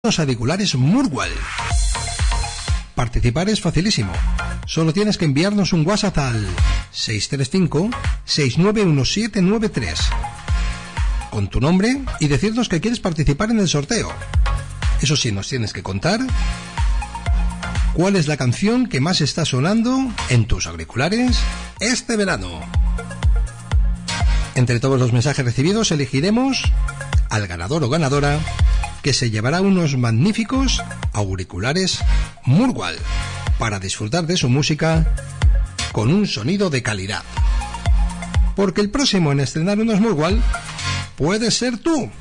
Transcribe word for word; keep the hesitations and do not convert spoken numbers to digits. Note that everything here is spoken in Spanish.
Los auriculares Murwal. Participar es facilísimo. Solo tienes que enviarnos un WhatsApp al seis tres cinco, seis nueve uno siete nueve tres con tu nombre y decirnos que quieres participar en el sorteo. Eso sí, nos tienes que contar cuál es la canción que más está sonando en tus auriculares este verano. Entre todos los mensajes recibidos elegiremos al ganador o ganadora que se llevará unos magníficos auriculares Murwal para disfrutar de su música con un sonido de calidad. Porque el próximo en estrenar unos Murwal puede ser tú.